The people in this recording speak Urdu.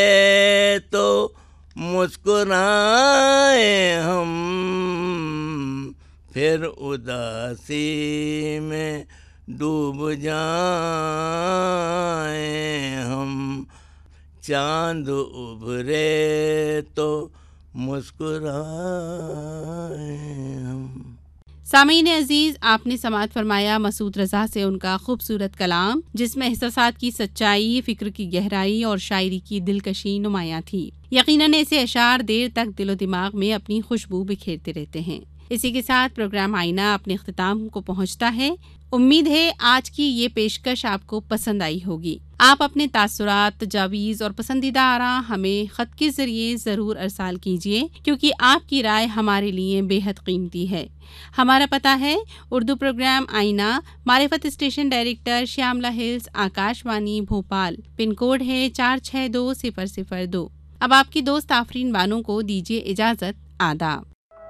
تو مسکرائیں ہم، پھر اداسی میں ڈوب جائیں ہم، چاند ابھرے تو مسکرائیں ہم۔ سامعین عزیز، آپ نے سماعت فرمایا مسعود رضا سے ان کا خوبصورت کلام، جس میں احساسات کی سچائی، فکر کی گہرائی اور شاعری کی دلکشی نمایاں تھی۔ یقیناً ایسے اشعار دیر تک دل و دماغ میں اپنی خوشبو بکھیرتے رہتے ہیں۔ اسی کے ساتھ پروگرام آئینہ اپنے اختتام کو پہنچتا ہے۔ امید ہے آج کی یہ پیشکش آپ کو پسند آئی ہوگی۔ آپ اپنے تاثرات، تجاویز اور پسندیدہ آراء ہمیں خط کے ذریعے ضرور ارسال کیجیے، کیونکہ آپ کی رائے ہمارے لیے بے حد قیمتی ہے۔ ہمارا پتہ ہے اردو پروگرام آئینہ، معرفت اسٹیشن ڈائریکٹر، شیاملا ہلز، آکاش وانی بھوپال، پن کوڈ ہے 462002۔ اب آپ کی دوست آفرین بانو کو دیجیے اجازت۔ آداب۔